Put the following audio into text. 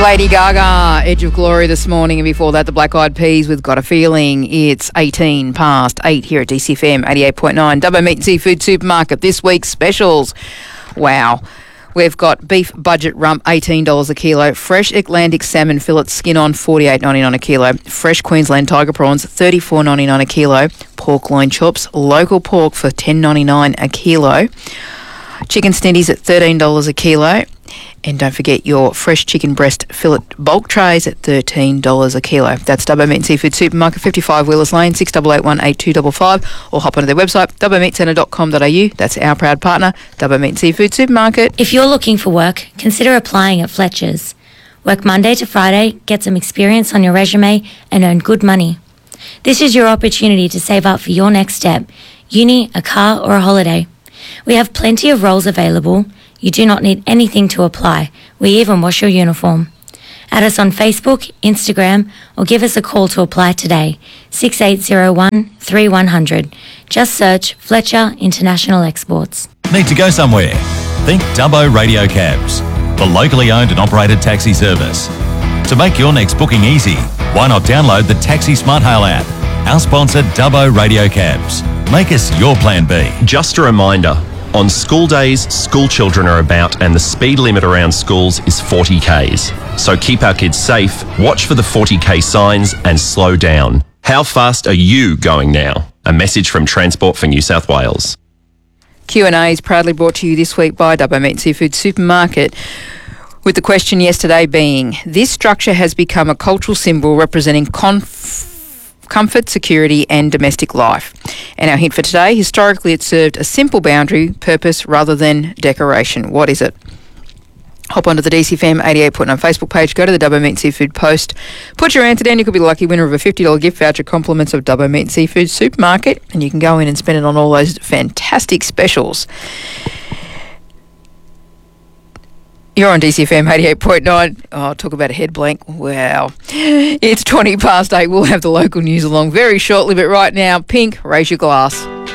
Lady Gaga, Edge of Glory this morning, and before that, the Black Eyed Peas with Got a Feeling. It's 18 past 8 here at DCFM 88.9. Dubbo Meat and Seafood Supermarket. This week's specials. Wow. We've got beef budget rump, $18 a kilo. Fresh Atlantic salmon fillet skin on, $48.99 a kilo. Fresh Queensland tiger prawns, $34.99 a kilo. Pork loin chops, local pork for $10.99 a kilo. Chicken stindies at $13 a kilo. And don't forget your fresh chicken breast fillet bulk trays at $13 a kilo. That's Dubbo Meat and Seafood Supermarket, 55 Wheelers Lane, 68818255, or hop onto their website, dubbomeatcentre.com.au. That's our proud partner, Dubbo Meat and Seafood Supermarket. If you're looking for work, consider applying at Fletcher's. Work Monday to Friday, get some experience on your resume, and earn good money. This is your opportunity to save up for your next step, uni, a car, or a holiday. We have plenty of roles available. You do not need anything to apply. We even wash your uniform. Add us on Facebook, Instagram, or give us a call to apply today. 6801 3100. Just search Fletcher International Exports. Need to go somewhere? Think Dubbo Radio Cabs, the locally owned and operated taxi service. To make your next booking easy, why not download the Taxi Smart Hail app? Our sponsor, Dubbo Radio Cabs. Make us your plan B. Just a reminder, on school days, school children are about and the speed limit around schools is 40 Ks. So keep our kids safe, watch for the 40K signs and slow down. How fast are you going now? A message from Transport for New South Wales. Q&A is proudly brought to you this week by Dubbo Meat and Seafood Supermarket, with the question yesterday being, this structure has become a cultural symbol representing comfort, security and domestic life. And our hint for today, historically it served a simple boundary purpose rather than decoration. What is it? Hop onto the DCFM 88.9 Facebook page, go to the Dubbo Meat and Seafood post, put your answer down. You could be the lucky winner of a $50 gift voucher, compliments of Dubbo Meat and Seafood Supermarket, and you can go in and spend it on all those fantastic specials. You're on DCFM 88.9. Oh, talk about a head blank. Wow. It's 20 past 8. We'll have the local news along very shortly, but right now, Pink, raise your glass.